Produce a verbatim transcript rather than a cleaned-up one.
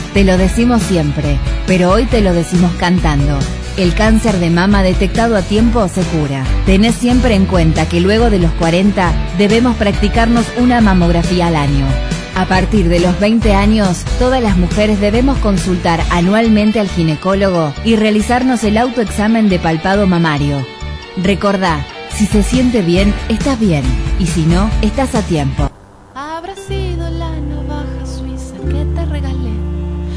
Te lo decimos siempre, pero hoy te lo decimos cantando. El cáncer de mama detectado a tiempo se cura. Tenés siempre en cuenta que luego de los cuarenta debemos practicarnos una mamografía al año. A partir de los veinte años, todas las mujeres debemos consultar anualmente al ginecólogo y realizarnos el autoexamen de palpado mamario. Recordá, si se siente bien, estás bien, y si no, estás a tiempo.